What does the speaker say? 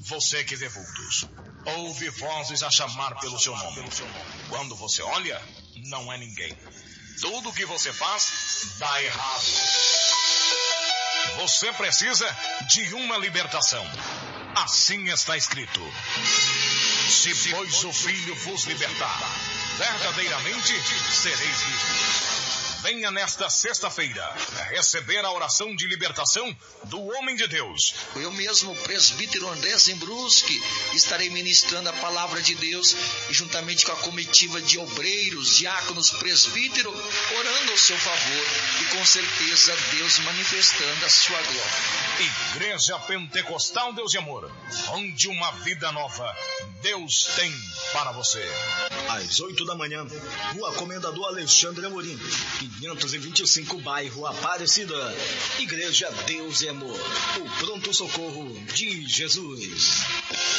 Você que vê vultos, ouve vozes a chamar pelo seu nome. Quando você olha, não é ninguém. Tudo que você faz, dá errado. Você precisa de uma libertação. Assim está escrito: se, pois, o Filho vos libertar, verdadeiramente sereis livres. Venha nesta sexta-feira receber a oração de libertação do homem de Deus. Eu mesmo, presbítero André Zembruski, estarei ministrando a palavra de Deus e juntamente com a comitiva de obreiros, diáconos, presbítero, orando ao seu favor e com certeza Deus manifestando a sua glória. Igreja Pentecostal Deus e Amor, onde uma vida nova Deus tem para você. Às 8 da manhã, Rua Comendador Alexandre Amorim, 525, bairro Aparecida. Igreja Deus e Amor, o pronto-socorro de Jesus.